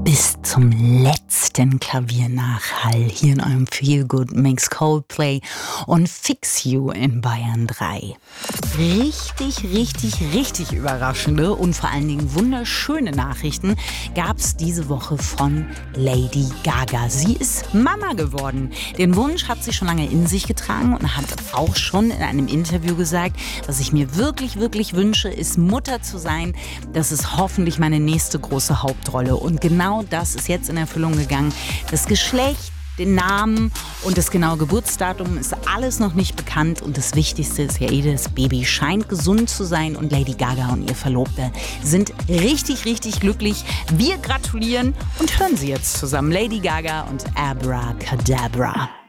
bis zum letzten Klaviernachhall hier in eurem Feel Good Mix Coldplay und Fix You in Bayern 3. Richtig überraschende und vor allen Dingen wunderschöne Nachrichten gab es diese Woche von Lady Gaga. Sie ist Mama geworden. Den Wunsch hat sie schon lange in sich getragen und hat auch schon in einem Interview gesagt, was ich mir wirklich wünsche, ist Mutter zu sein. Das ist hoffentlich meine nächste große Hauptrolle. Und genau das ist jetzt in Erfüllung gegangen. Das Geschlecht, den Namen und das genaue Geburtsdatum ist alles noch nicht bekannt. Und das Wichtigste ist ja, das Baby scheint gesund zu sein. Und Lady Gaga und ihr Verlobter sind richtig glücklich. Wir gratulieren und hören sie jetzt zusammen. Lady Gaga und Abracadabra.